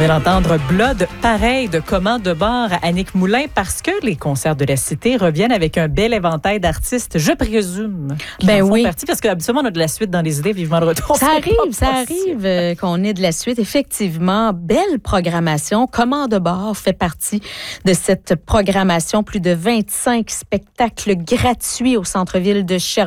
vient d'entendre Blood, pareil de Commande de bord à Annick Moulin parce que les concerts de la Cité reviennent avec un bel éventail d'artistes, je présume. Ben oui. Partie, parce qu'habituellement, on a de la suite dans les idées, vivement de retour. Ça arrive qu'on ait de la suite. Effectivement, belle programmation. Commande de bord fait partie de cette programmation. Plus de 25 spectacles gratuits au centre-ville de Sherbrooke.